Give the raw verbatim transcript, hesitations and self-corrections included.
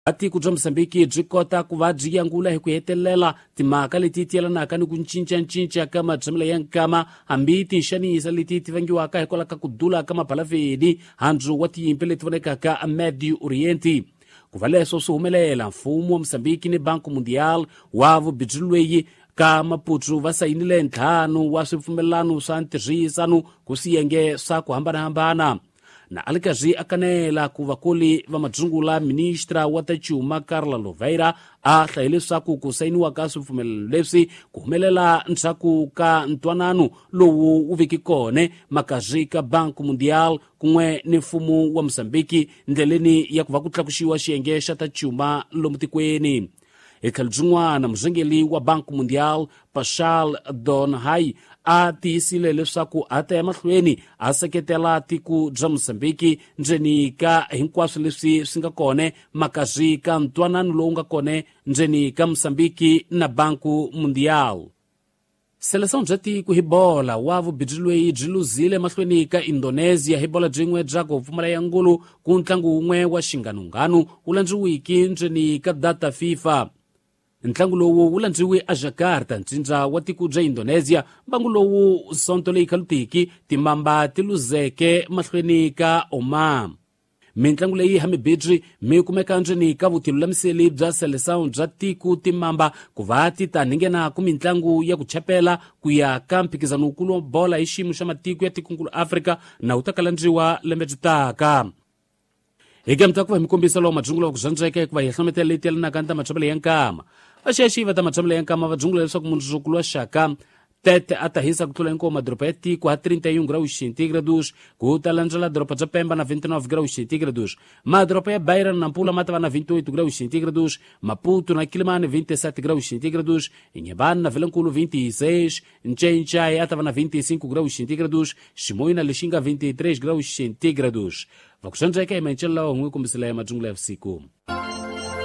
ati kudra Msambiki jikota kuvadji yangula hekuhetelela timaka lititi yalanaka ni kunchincha nchincha kama jamla yankama ambiti nshani isa lititi vangi waka hekola kakudula kama palavedi handru wati impele tivoneka ka Medio Oriente. Kuvaleso suhumelela mfumu wa Msambiki ni Banco Mundial wavu bidjulweyi ka maputu vasainile nthanu wa swipfumelano sa ntirhisano kusiyenge sa kuhambana-hambana. Na alikazi akanela kuvakuli va madzungula ministra wa tachuma Carla Louveira a hlayilesaku kusainiwa ka swipfumelano leswi kuhumelela ntshaku ka ntwanano lowu uviki kone makazi ka Banco Mundial kumwe ni mfumu wa Msambiki ndleleni ya kuva kutlakuxiwa xiyenge xa tachuma lomu tikweni. Ekhalijun'wana muzengeli wa Banco Mundial Pashal Donhai a tiyisile leswaku ata ya mahlweni a seketela tiku bya Msambiki ndzeni ka hinkwaswo leswi swi nga kone makazi ka ntwanano lowu nga kone ndzeni ka Msambiki na Banco Mundial. Seleção bya tiku hibola wavu bidjilweyi byi luzile mahlweni ka Indonesia hibola byin'we bya ku pfumala ya ngulu ku ntlangu wun'we wa xinganunganu wu landziwiki ndzeni ka data FIFA. Ntlangu lowu wu landziwe a Jakarta ncindza wa tiku bya Indonesia mbangu lowu sonto leyi khalutiki timamba tiluzeke mahlweni ka Oman. Mitlangu leyi hamibidji mi kumeka ndzeni ka vutilulamiseli bya seleção bya tiku timamba kuva ti ta ningena ku mitlangu ya ku chapela ku ya ka mphikizano wukulu wa bola hi xiyimo xa matiko ya tikonkulu Afrika na wu ta kalandziwa lembe byi eka mtakuva mikombisa lawa madzungulo wa kuzandzeka ekuva hihlametela leti yalanaka nta machabela ya nkama vaxiyaxiva ta machabela ya nkama vadzungulo leswaku mundzuku wa xaka tete atahisa kutlula inkomo madoropa ya tiko ha trinta e um graus centígrados ku ta landzela doropa bya Pemba na vinte e nove graus centígrados, madoropa ya Beira na Nampula matava na vinte e oito graus centígrados, Maputo na Quilimane vinte e sete graus centígrados, Inhambane na Vilankulu vinte e seis, Nchenchai atava na vinte e cinco graus centígrados, Chimoio na Lixinga vinte e três graus centígrados. Vakuxandzeka imancela wa ng'wi kumbisela ya madzungulo ya vusiku.